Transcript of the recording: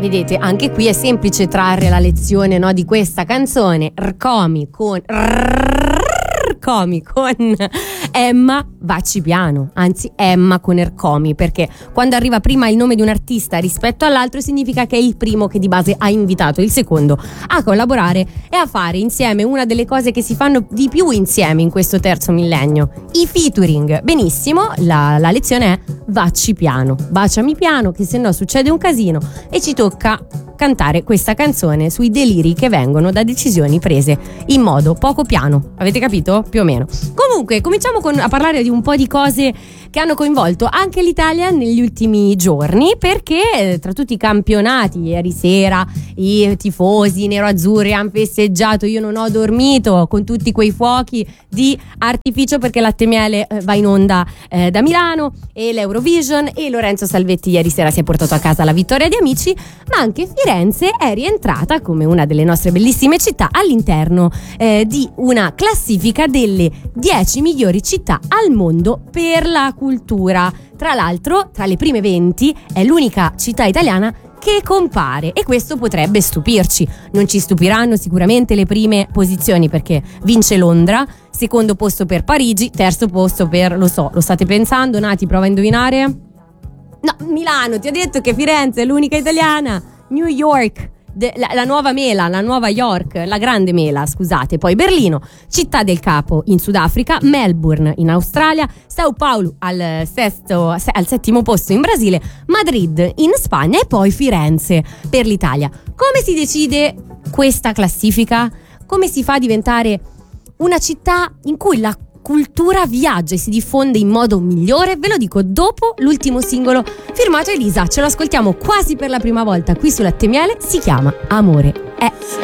vedete, anche qui è semplice trarre la lezione, no, di questa canzone. Rcomi con Emma vacci piano, anzi Emma con Ercomi, perché quando arriva prima il nome di un artista rispetto all'altro significa che è il primo che di base ha invitato il secondo a collaborare e a fare insieme una delle cose che si fanno di più insieme in questo terzo millennio, i featuring. Benissimo, la lezione è vacci piano, baciami piano, che se no succede un casino e ci tocca cantare questa canzone sui deliri che vengono da decisioni prese in modo poco piano. Avete capito? Più o meno. Comunque, cominciamo a parlare di un po' di cose che hanno coinvolto anche l'Italia negli ultimi giorni, perché tra tutti i campionati ieri sera i tifosi nero-azzurri hanno festeggiato, io non ho dormito con tutti quei fuochi di artificio perché Latte Miele va in onda da Milano, e l'Eurovision, e Lorenzo Salvetti ieri sera si è portato a casa la vittoria di Amici, ma anche Firenze è rientrata come una delle nostre bellissime città all'interno di una classifica delle 10 migliori città al mondo per la cultura. Tra l'altro, tra le prime 20 è l'unica città italiana che compare, e questo potrebbe stupirci. Non ci stupiranno sicuramente le prime posizioni, perché vince Londra, secondo posto per Parigi, terzo posto per, lo state pensando, Nati, prova a indovinare? No, Milano, ti ho detto che Firenze è l'unica italiana. New York, la nuova mela, la nuova York, la grande mela, scusate. Poi Berlino, Città del Capo in Sudafrica, Melbourne in Australia, Sao Paulo al settimo posto in Brasile, Madrid in Spagna e poi Firenze per l'Italia. Come si decide questa classifica? Come si fa a diventare una città in cui la cultura viaggia e si diffonde in modo migliore? Ve lo dico dopo l'ultimo singolo firmato Elisa. Ce lo ascoltiamo quasi per la prima volta qui su Latte Miele, si chiama Amore è.